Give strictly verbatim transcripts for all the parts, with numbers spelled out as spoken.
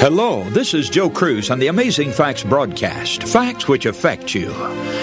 Hello, this is Joe Cruz on the Amazing Facts broadcast, facts which affect you.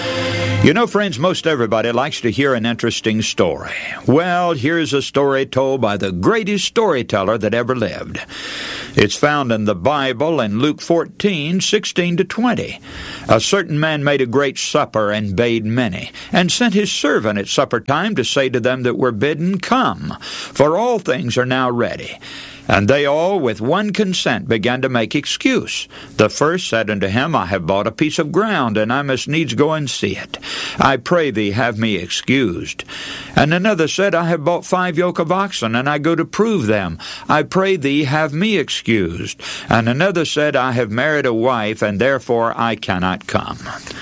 You know, friends, most everybody likes to hear an interesting story. Well, here's a story told by the greatest storyteller that ever lived. It's found in the Bible in Luke fourteen, sixteen to twenty. A certain man made a great supper and bade many, and sent his servant at supper time to say to them that were bidden, Come, for all things are now ready. And they all with one consent began to make excuse. The first said unto him, I have bought a piece of ground, and I must needs go and see it. I pray thee, have me excused. And another said, I have bought five yoke of oxen, and I go to prove them. I pray thee, have me excused. And another said, I have married a wife, and therefore I cannot come.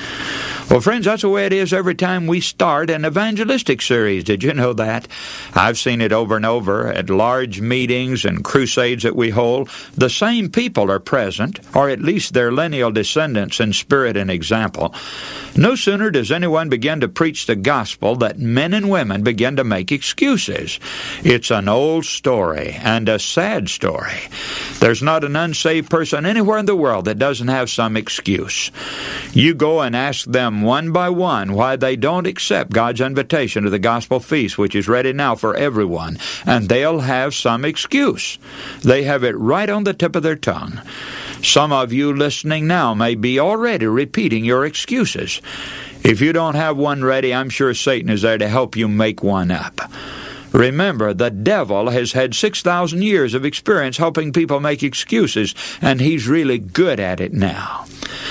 Well, friends, that's the way it is every time we start an evangelistic series. Did you know that? I've seen it over and over at large meetings and crusades that we hold. The same people are present, or at least their lineal descendants in spirit and example. No sooner does anyone begin to preach the gospel that men and women begin to make excuses. It's an old story and a sad story. There's not an unsaved person anywhere in the world that doesn't have some excuse. You go and ask them one by one why they don't accept God's invitation to the gospel feast, which is ready now for everyone, and they'll have some excuse. They have it right on the tip of their tongue. Some of you listening now may be already repeating your excuses. If you don't have one ready, I'm sure Satan is there to help you make one up. Remember, the devil has had six thousand years of experience helping people make excuses, and he's really good at it now.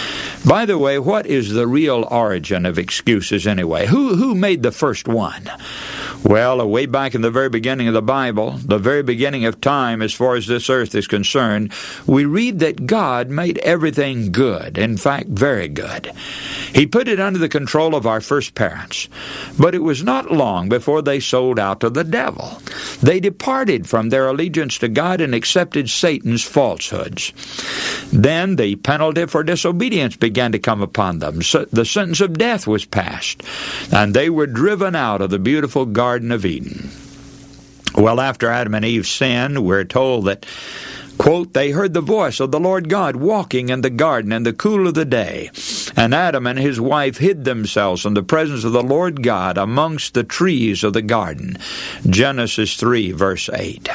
By the way, what is the real origin of excuses anyway? Who who made the first one? Well, way back in the very beginning of the Bible, the very beginning of time as far as this earth is concerned, we read that God made everything good, in fact, very good. He put it under the control of our first parents. But it was not long before they sold out to the devil. They departed from their allegiance to God and accepted Satan's falsehoods. Then the penalty for disobedience began to come upon them. So the sentence of death was passed, and they were driven out of the beautiful Garden of Eden. Well, after Adam and Eve sinned, we're told that, quote, they heard the voice of the Lord God walking in the garden in the cool of the day. And Adam and his wife hid themselves from the presence of the Lord God amongst the trees of the garden. Genesis three, verse eight.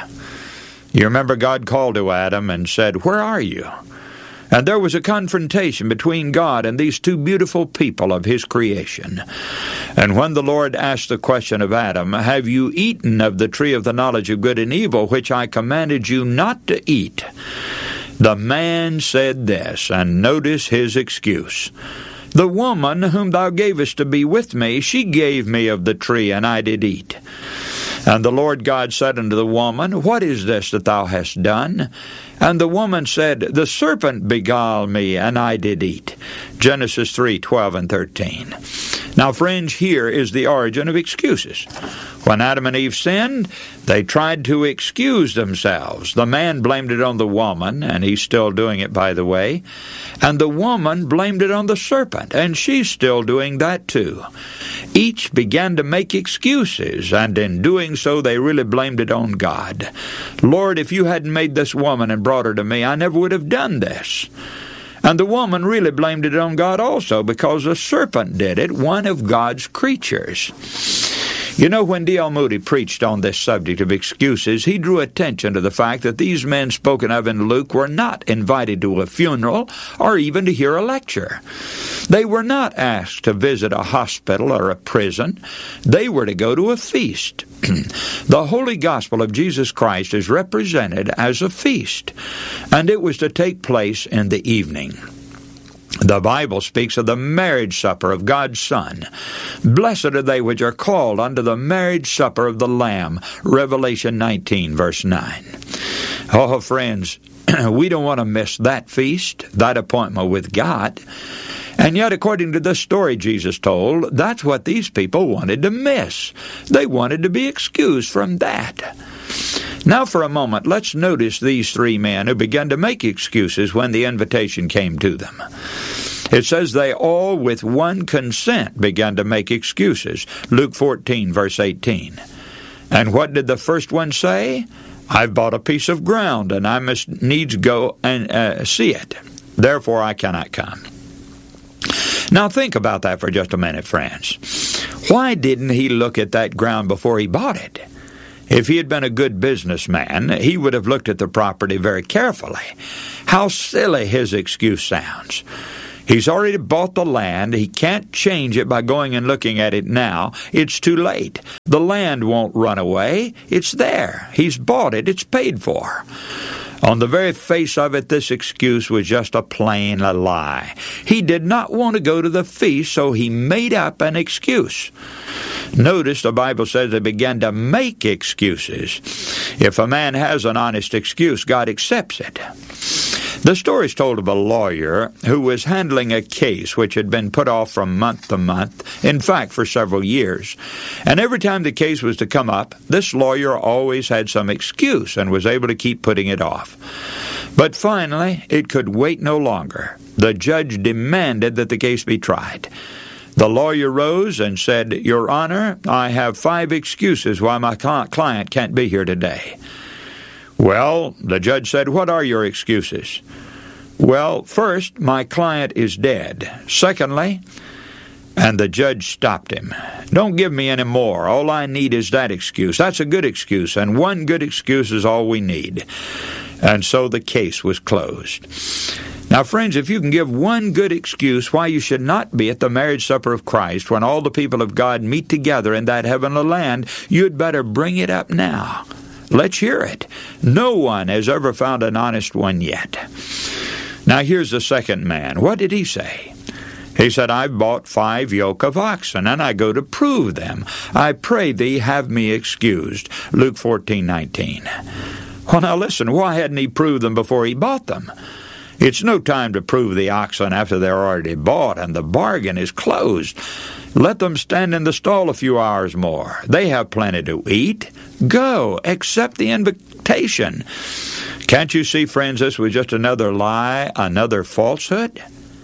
You remember God called to Adam and said, Where are you? And there was a confrontation between God and these two beautiful people of his creation. And when the Lord asked the question of Adam, Have you eaten of the tree of the knowledge of good and evil, which I commanded you not to eat? The man said this, and notice his excuse. The woman whom thou gavest to be with me, she gave me of the tree, and I did eat. And the Lord God said unto the woman, What is this that thou hast done? And the woman said, The serpent beguiled me, and I did eat. Genesis three, twelve and thirteen. Now, friends, here is the origin of excuses. When Adam and Eve sinned, they tried to excuse themselves. The man blamed it on the woman, and he's still doing it, by the way. And the woman blamed it on the serpent, and she's still doing that too. Each began to make excuses, and in doing so, they really blamed it on God. Lord, if you hadn't made this woman and brought her to me, I never would have done this. And the woman really blamed it on God also, because the serpent did it, one of God's creatures. You know, when D L Moody preached on this subject of excuses, he drew attention to the fact that these men spoken of in Luke were not invited to a funeral or even to hear a lecture. They were not asked to visit a hospital or a prison. They were to go to a feast. The holy gospel of Jesus Christ is represented as a feast, and it was to take place in the evening. The Bible speaks of the marriage supper of God's Son. Blessed are they which are called unto the marriage supper of the Lamb. Revelation nineteen, verse nine. Oh, friends, we don't want to miss that feast, that appointment with God. And yet, according to the story Jesus told, that's what these people wanted to miss. They wanted to be excused from that. Now, for a moment, let's notice these three men who began to make excuses when the invitation came to them. It says they all with one consent began to make excuses. Luke fourteen, verse eighteen. And what did the first one say? I've bought a piece of ground, and I must needs go and uh, see it. Therefore, I cannot come. Now, think about that for just a minute, friends. Why didn't he look at that ground before he bought it? If he had been a good businessman, he would have looked at the property very carefully. How silly his excuse sounds. He's already bought the land. He can't change it by going and looking at it now. It's too late. The land won't run away. It's there. He's bought it. It's paid for. On the very face of it, this excuse was just a plain lie. He did not want to go to the feast, so he made up an excuse. Notice the Bible says they began to make excuses. If a man has an honest excuse, God accepts it. The story is told of a lawyer who was handling a case which had been put off from month to month, in fact, for several years. And every time the case was to come up, this lawyer always had some excuse and was able to keep putting it off. But finally, it could wait no longer. The judge demanded that the case be tried. The lawyer rose and said, "Your Honor, I have five excuses why my client can't be here today." "Well," the judge said, "what are your excuses?" "Well, first, my client is dead. Secondly," and the judge stopped him, "don't give me any more. All I need is that excuse. That's a good excuse, and one good excuse is all we need." And so the case was closed. Now, friends, if you can give one good excuse why you should not be at the marriage supper of Christ when all the people of God meet together in that heavenly land, you'd better bring it up now. Let's hear it. No one has ever found an honest one yet. Now, here's the second man. What did he say? He said, "I've bought five yoke of oxen, and I go to prove them. I pray thee, have me excused." Luke fourteen nineteen. Well, now listen, why hadn't he proved them before he bought them? It's no time to prove the oxen after they're already bought and the bargain is closed. Let them stand in the stall a few hours more. They have plenty to eat. Go, accept the invitation. Can't you see, friends, this was just another lie, another falsehood?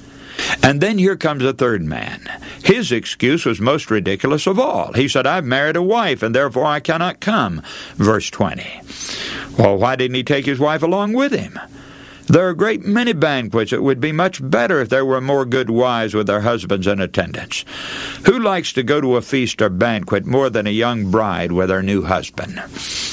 And then here comes a third man. His excuse was most ridiculous of all. He said, "I've married a wife, and therefore I cannot come." Verse twenty. Well, why didn't he take his wife along with him? There are a great many banquets. It would be much better if there were more good wives with their husbands in attendance. Who likes to go to a feast or banquet more than a young bride with her new husband?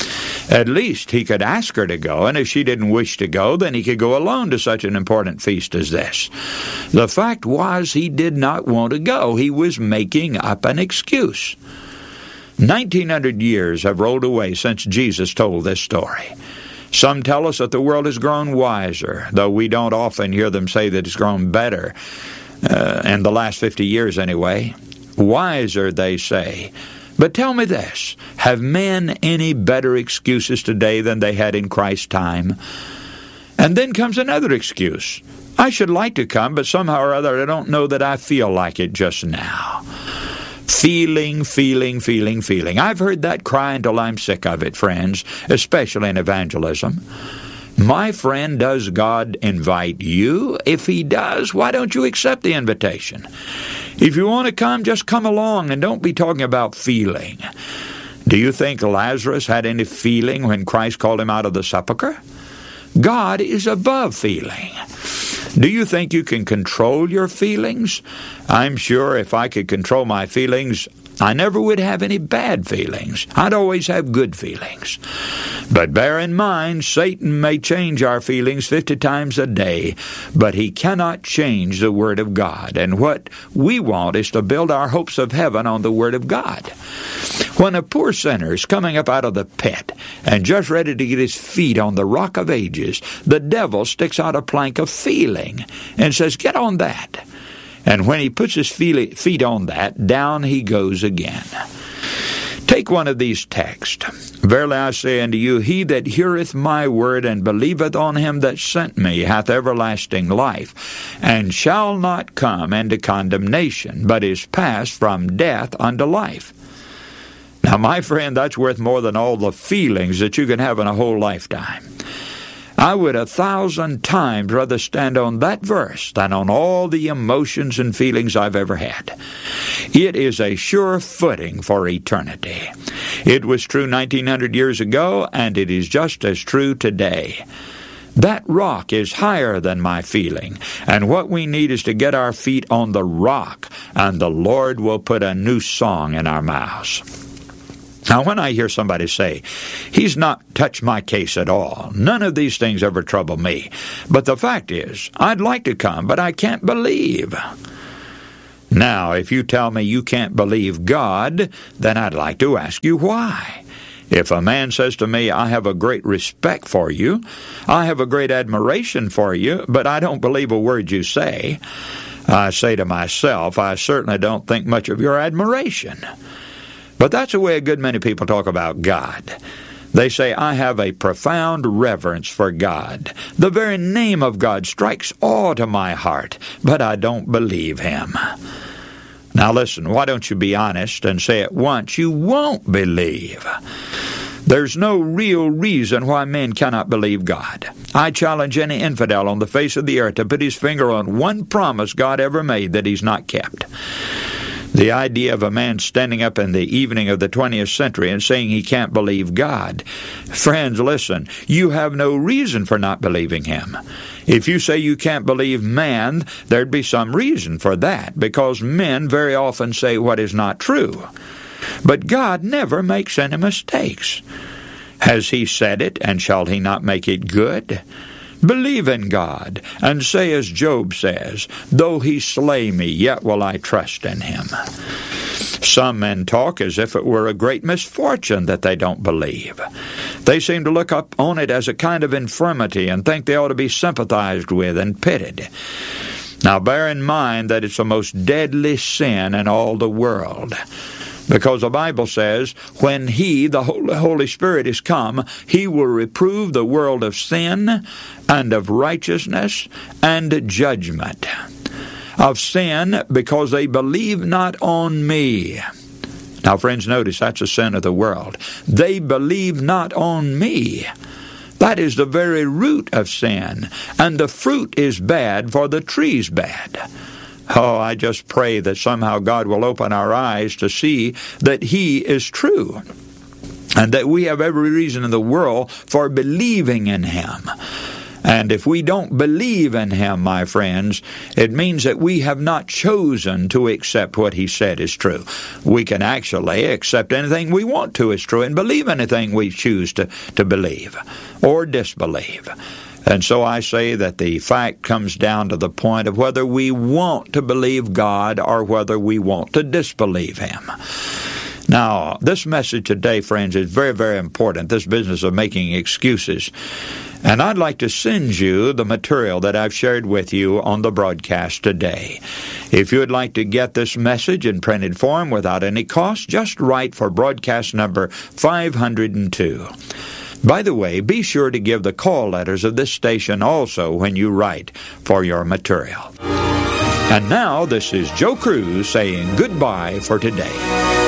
At least he could ask her to go, and if she didn't wish to go, then he could go alone to such an important feast as this. The fact was, he did not want to go. He was making up an excuse. Nineteen hundred years have rolled away since Jesus told this story. Some tell us that the world has grown wiser, though we don't often hear them say that it's grown better, uh, in the last fifty years anyway. Wiser, they say. But tell me this, have men any better excuses today than they had in Christ's time? And then comes another excuse. I should like to come, but somehow or other I don't know that I feel like it just now. Feeling, feeling, feeling, feeling. I've heard that cry until I'm sick of it, friends, especially in evangelism. My friend, does God invite you? If He does, why don't you accept the invitation? If you want to come, just come along and don't be talking about feeling. Do you think Lazarus had any feeling when Christ called him out of the sepulchre? God is above feeling. Do you think you can control your feelings? I'm sure if I could control my feelings, I never would have any bad feelings. I'd always have good feelings. But bear in mind, Satan may change our feelings fifty times a day, but he cannot change the Word of God. And what we want is to build our hopes of heaven on the Word of God. When a poor sinner is coming up out of the pit and just ready to get his feet on the rock of ages, the devil sticks out a plank of feeling and says, "Get on that." And when he puts his feet on that, down he goes again. Take one of these texts. Verily I say unto you, he that heareth my word and believeth on him that sent me hath everlasting life, and shall not come into condemnation, but is passed from death unto life. Now, my friend, that's worth more than all the feelings that you can have in a whole lifetime. I would a thousand times rather stand on that verse than on all the emotions and feelings I've ever had. It is a sure footing for eternity. It was true nineteen hundred years ago, and it is just as true today. That rock is higher than my feeling, and what we need is to get our feet on the rock, and the Lord will put a new song in our mouths. Now, when I hear somebody say, he's not touched my case at all, none of these things ever trouble me, but the fact is, I'd like to come, but I can't believe. Now, if you tell me you can't believe God, then I'd like to ask you why. If a man says to me, I have a great respect for you, I have a great admiration for you, but I don't believe a word you say, I say to myself, I certainly don't think much of your admiration. But that's the way a good many people talk about God. They say, I have a profound reverence for God. The very name of God strikes awe to my heart, but I don't believe him. Now listen, why don't you be honest and say at once you won't believe? There's no real reason why men cannot believe God. I challenge any infidel on the face of the earth to put his finger on one promise God ever made that he's not kept. The idea of a man standing up in the evening of the twentieth century and saying he can't believe God. Friends, listen, you have no reason for not believing him. If you say you can't believe man, there'd be some reason for that, because men very often say what is not true. But God never makes any mistakes. Has he said it, and shall he not make it good? Believe in God, and say as Job says, though he slay me, yet will I trust in him. Some men talk as if it were a great misfortune that they don't believe. They seem to look up on it as a kind of infirmity and think they ought to be sympathized with and pitied. Now bear in mind that it's the most deadly sin in all the world. Because the Bible says, when he, the Holy Spirit, is come, he will reprove the world of sin and of righteousness and judgment. Of sin, because they believe not on me. Now, friends, notice that's a sin of the world. They believe not on me. That is the very root of sin. And the fruit is bad, for the tree's bad. Oh, I just pray that somehow God will open our eyes to see that he is true, and that we have every reason in the world for believing in him. And if we don't believe in him, my friends, it means that we have not chosen to accept what he said is true. We can actually accept anything we want to is true and believe anything we choose to, to believe or disbelieve. And so I say that the fact comes down to the point of whether we want to believe God or whether we want to disbelieve him. Now, this message today, friends, is very, very important, this business of making excuses. And I'd like to send you the material that I've shared with you on the broadcast today. If you would like to get this message in printed form without any cost, just write for broadcast number five hundred two. By the way, be sure to give the call letters of this station also when you write for your material. And now, this is Joe Cruz saying goodbye for today.